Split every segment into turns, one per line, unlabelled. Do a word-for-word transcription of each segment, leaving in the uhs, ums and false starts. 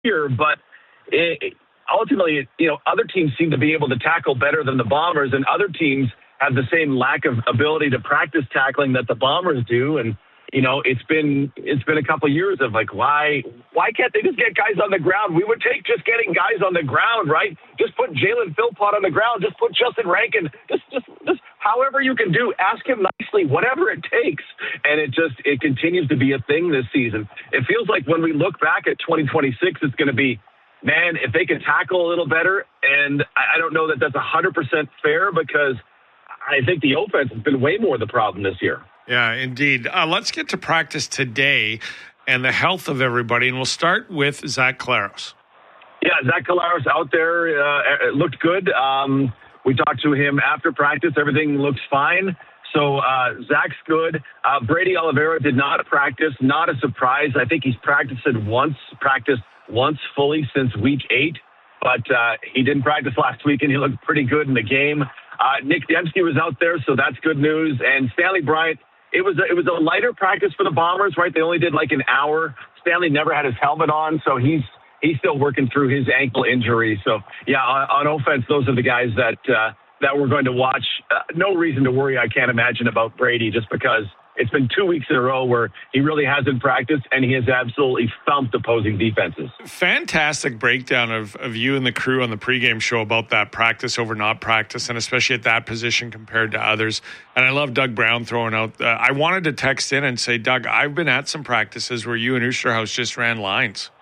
year, but it, ultimately, you know, other teams seem to be able to tackle better than the Bombers, and other teams have the same lack of ability to practice tackling that the Bombers do. And, you know, it's been it's been a couple of years of like, why why can't they just get guys on the ground? We would take just getting guys on the ground, right? Just put Jalen Philpott on the ground. Just put Justin Rankin. Just, just, just however you can do. Ask him nicely, whatever it takes. And it just it continues to be a thing this season. It feels like when we look back at twenty twenty-six, it's going to be, man, if they can tackle a little better. And I don't know that that's one hundred percent fair, because I think the offense has been way more the problem this year.
Yeah, indeed. Uh, let's get to practice today and the health of everybody. And we'll start with Zach Collaros.
Yeah, Zach Collaros out there uh, looked good. Um, we talked to him after practice. Everything looks fine. So uh, Zach's good. Uh, Brady Oliveira did not practice. Not a surprise. I think he's practiced once, practiced once fully since week eight. But uh, he didn't practice last week, and he looked pretty good in the game. Uh, Nick Dembski was out there, so that's good news. And Stanley Bryant, it was a, it was a lighter practice for the Bombers, right? They only did like an hour. Stanley never had his helmet on, so he's he's still working through his ankle injury. So, yeah, on, on offense, those are the guys that uh, that we're going to watch. Uh, no reason to worry, I can't imagine, about Brady, just because it's been two weeks in a row where he really hasn't practiced, and he has absolutely thumped opposing defenses.
Fantastic breakdown of, of you and the crew on the pregame show about that practice over not practice, and especially at that position compared to others. And I love Doug Brown throwing out. Uh, I wanted to text in and say, Doug, I've been at some practices where you and Oosterhuis just ran lines.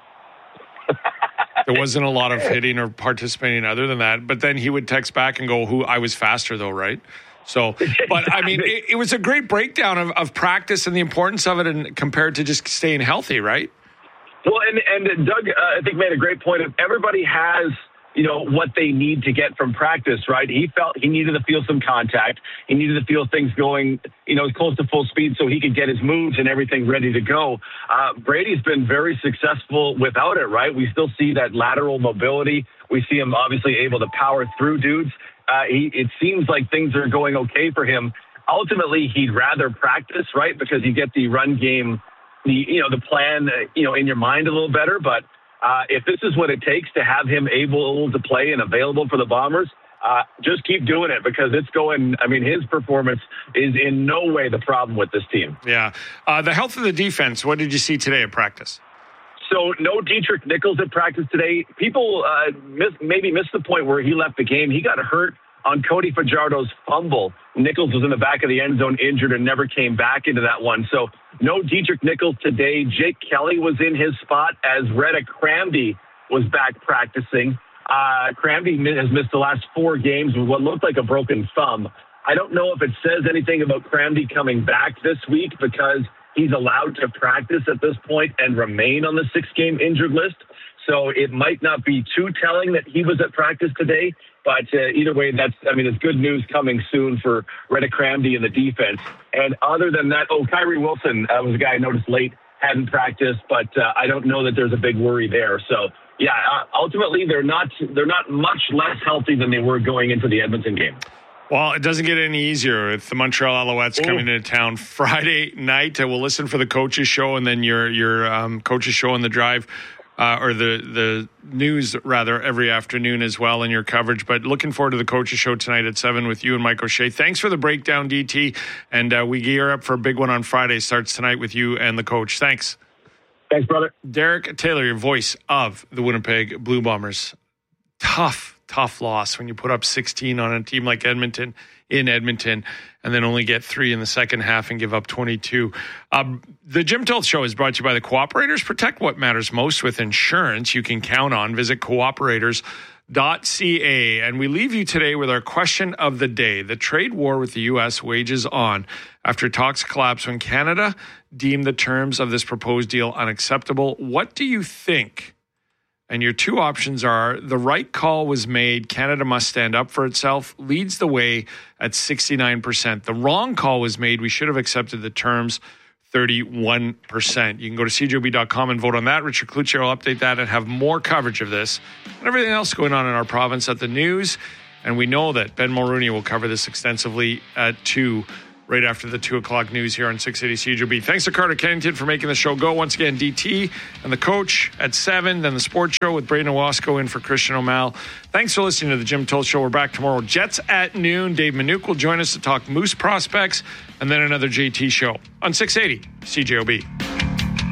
There wasn't a lot of hitting or participating other than that. But then he would text back and go, "Who I was faster though, right?" So, but I mean, it, it was a great breakdown of, of practice and the importance of it, and compared to just staying healthy, right?
Well, and and Doug, uh, I think, made a great point of everybody has, you know, what they need to get from practice, right? He felt he needed to feel some contact. He needed to feel things going, you know, close to full speed so he could get his moves and everything ready to go. Uh, Brady's been very successful without it, right? We still see that lateral mobility. We see him obviously able to power through dudes. Uh, he, it seems like things are going okay for him. Ultimately, he'd rather practice, right? Because you get the run game, the you know, the plan, uh, you know, in your mind a little better. But uh, if this is what it takes to have him able to play and available for the Bombers, uh, just keep doing it, because it's going. I mean, his performance is in no way the problem with this team.
Yeah. Uh, the health of the defense. What did you see today at practice?
So no Dietrich Nichols at practice today. People uh, miss, maybe missed the point where he left the game. He got hurt on Cody Fajardo's fumble. Nichols was in the back of the end zone injured and never came back into that one. So no Dietrich Nichols today. Jake Kelly was in his spot as Retta Cramby was back practicing. Uh, Cramby has missed the last four games with what looked like a broken thumb. I don't know if it says anything about Cramby coming back this week, because he's allowed to practice at this point and remain on the six-game injured list. So it might not be too telling that he was at practice today. But uh, either way, that's, I mean, it's good news coming soon for Retta Cramby and the defense. And other than that, oh, Kyrie Wilson uh, was a guy I noticed late, hadn't practiced, but uh, I don't know that there's a big worry there. So, yeah, uh, ultimately, they're not they're not much less healthy than they were going into the Edmonton game.
Well, it doesn't get any easier with the Montreal Alouettes Ooh. coming into town Friday night. Uh, we'll listen for the coaches show, and then your your um, coaches show on the drive, uh, or the the news rather, every afternoon as well in your coverage. But looking forward to the coaches show tonight at seven with you and Mike O'Shea. Thanks for the breakdown, D T, and uh, we gear up for a big one on Friday. Starts tonight with you and the coach. Thanks.
Thanks, brother.
Derek Taylor, your voice of the Winnipeg Blue Bombers. Tough. Tough loss when you put up sixteen on a team like Edmonton in Edmonton and then only get three in the second half and give up twenty-two. Um, the Jim Toth Show is brought to you by the Cooperators. Protect what matters most with insurance you can count on. Visit cooperators dot c a. And we leave you today with our question of the day. The trade war with the U S wages on after talks collapsed when Canada deemed the terms of this proposed deal unacceptable. What do you think? And your two options are: the right call was made, Canada must stand up for itself, leads the way at sixty-nine percent. The wrong call was made, we should have accepted the terms, thirty-one percent. You can go to c j o b dot com and vote on that. Richard Cloutier will update that and have more coverage of this and everything else going on in our province at the news. And we know that Ben Mulrooney will cover this extensively at two right after the two o'clock news here on six eighty C J O B. Thanks to Carter Kennington for making the show go. Once again, D T and the coach at seven, then the sports show with Braden Owasco in for Christian O'Mal. Thanks for listening to the Jim Toll Show. We're back tomorrow. Jets at noon. Dave Minuk will join us to talk Moose prospects, and then another J T show on six eighty C J O B.